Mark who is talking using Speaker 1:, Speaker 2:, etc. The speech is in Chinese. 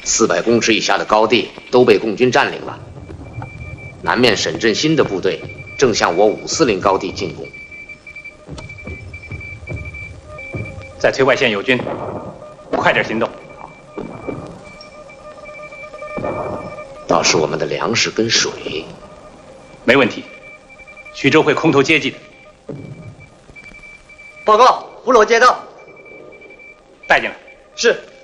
Speaker 1: 400公尺以下的高地都被共军占领了。南面沈振新的部队正向我540高地进攻。
Speaker 2: 在崔外县友军，快点行动。
Speaker 1: 倒是我们的粮食跟水，
Speaker 2: 没问题。徐州会空投接济的。
Speaker 3: 报告，部落接到，
Speaker 2: 带进来。
Speaker 3: 是。